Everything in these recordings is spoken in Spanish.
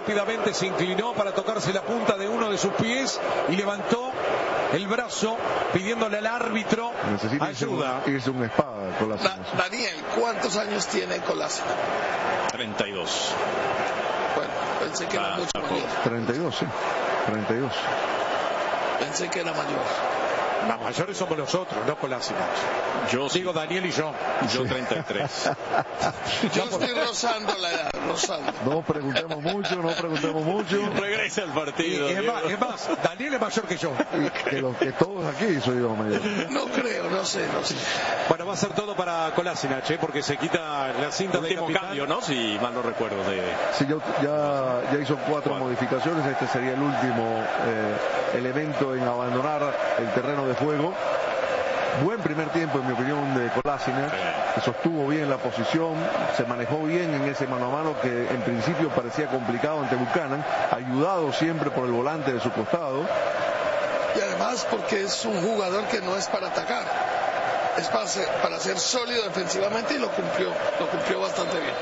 rápidamente se inclinó para tocarse la punta de uno de sus pies y levantó el brazo pidiéndole al árbitro ayuda. Irse una espada, Kolasinac. Daniel, ¿cuántos años tiene Kolasinac? 32. Bueno, pensé que era mucho mayor. 32, sí. 32. Pensé que era mayor. Los mayores somos nosotros, no Kolasinac. Yo digo Daniel y yo. Yo 33. Yo estoy rozando la edad, rozando. No preguntemos mucho. Regresa al partido. Es más, Daniel es mayor que yo. Que todos aquí soy yo mayor. No creo, no sé. Bueno, va a ser todo para Kolasinac, porque se quita la cinta de último capitán. cambio, ¿no? Si mal no recuerdo. Sí, ya hizo 4 modificaciones. Este sería el último elemento en abandonar el terreno de juego. Buen primer tiempo, en mi opinión, de Kolasinac, que sostuvo bien la posición, se manejó bien en ese mano a mano que en principio parecía complicado ante Buchanan, ayudado siempre por el volante de su costado. Y además porque es un jugador que no es para atacar, es para ser sólido defensivamente, y lo cumplió bastante bien.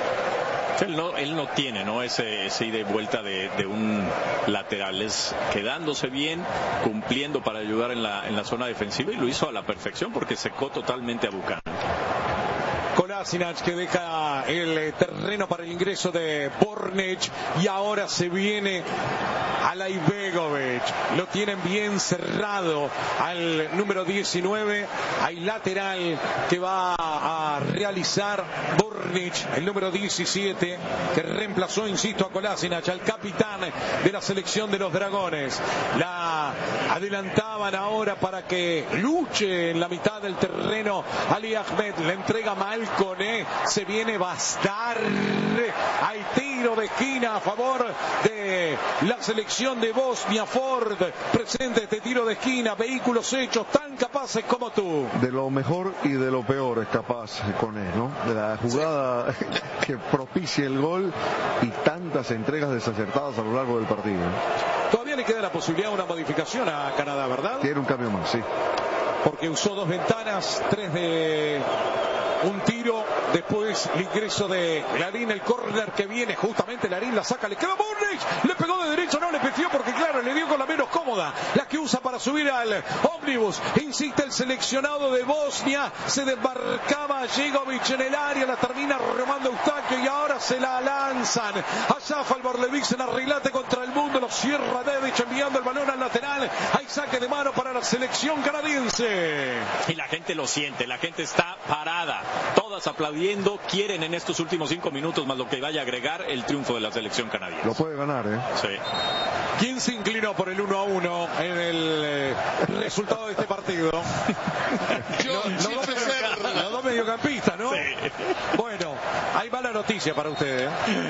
Él no tiene, ¿no? ese ida y vuelta de un lateral, es quedándose bien, cumpliendo para ayudar en la zona defensiva, y lo hizo a la perfección porque secó totalmente a Buchanan. Kolasinac, que deja el terreno para el ingreso de Bornec, y ahora se viene Alaibegovic. Lo tienen bien cerrado al número 19. Hay lateral que va a realizar Bornec, el número 17, que reemplazó, insisto, a Kolasinac, al capitán de la selección de los Dragones. La adelantaban ahora para que luche en la mitad del terreno Ali Ahmed. Le entrega Malconé. Se viene Bastar. Hay tiro de esquina a favor de la selección de Bosnia. Ford presente este tiro de esquina. Vehículos hechos tan capaces como tú. De lo mejor y de lo peor es capaz Koné, ¿no? De la jugada que propicia el gol y tantas entregas desacertadas a lo largo del partido. Todavía le queda la posibilidad de una modificación a Canadá, ¿verdad? Tiene un cambio más, sí. Porque usó 2 ventanas, 3 de un tiro, después el ingreso de Larín, el córner que viene, justamente Larín la saca, le queda Bornec, le pegó de derecho, no le pifió porque claro, le dio con la menos cómoda, la que usa para subir al ómnibus. Insiste el seleccionado de Bosnia, se desmarcaba Jegovic en el área, la termina remando Eustaquio y ahora se la lanzan a Jafal Borlevicen, arreglate contra el mundo, lo cierra Dedic enviando el balón al lateral. Hay saque de mano para la selección canadiense. Y la gente lo siente, la gente está parada, todas aplaudiendo, quieren en estos últimos 5 minutos más lo que vaya a agregar el triunfo de la selección canadiense. Lo puede ganar, Sí. ¿Quién se inclinó por el 1-1 en el resultado de este partido? Los dos mediocampistas, ¿no? Sí. Bueno, hay mala noticia para ustedes.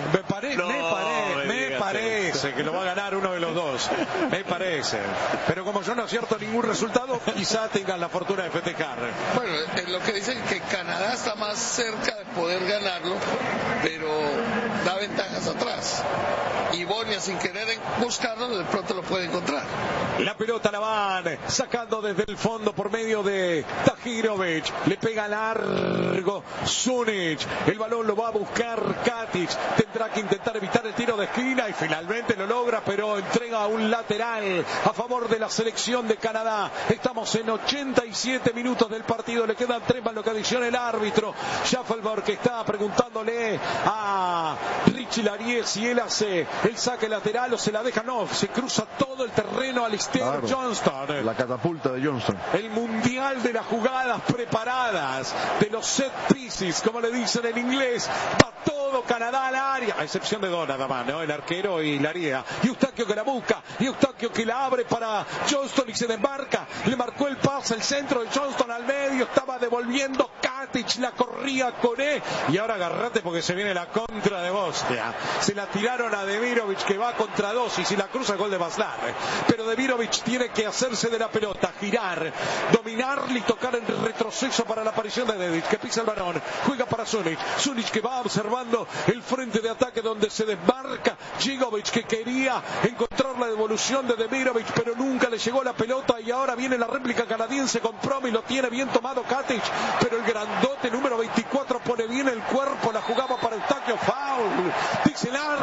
Me parece que lo va a ganar uno de los dos. Me parece. Pero como yo no acierto ningún resultado, quizá tengan la fortuna de festejar. Bueno, es lo que dicen, que Canadá está más cerca de poder ganarlo, pero da ventajas atrás. Y Bosnia, sin querer buscarlo, de pronto lo puede encontrar. La pelota la van sacando desde el fondo por medio de Tahirovic. Le pega largo Sunic. El balón lo va a buscar Katic. Tendrá que intentar evitar el tiro de esquina y finalmente lo logra, pero entrega a un lateral a favor de la selección de Canadá. Estamos en 87 minutos del partido. Le quedan 3 más lo que adiciona el árbitro. Schaffelberg, que está preguntándole a Richie Larie si él hace el saque lateral o se la deja. No, se cruza todo el terreno Alistair Johnston. La catapulta de Johnston. El mundial de las jugadas preparadas, de los set pieces, como le dicen en inglés. Va todo Canadá al área, a excepción de Donovan, ¿no? El arquero y Laria. Y Eustaquio que la busca, y Eustaquio que la abre para Johnston y se desmarca. Le marcó el pase, el centro de Johnston al medio, estaba devolviendo Katic, la corría Koné. Y ahora agarrate porque se viene la contra de Bosnia. Se la tiraron a Demirovic, que va contra 2, y si la cruza, gol de Baslar. Pero Demirovic tiene que hacerse de la pelota, girar, dominarle y tocar en retroceso para la aparición de Dedic, que pisa el balón, juega para Sunic. Sunic que va observando el frente de ataque donde se desmarca Jegovic, que quería encontrar la devolución de Demirovic, pero nunca le llegó la pelota, y ahora viene la réplica canadiense con Promi, lo tiene bien tomado Katic, pero el grandote número 24 pone bien el cuerpo, la jugaba para Eustaquio, foul, dice el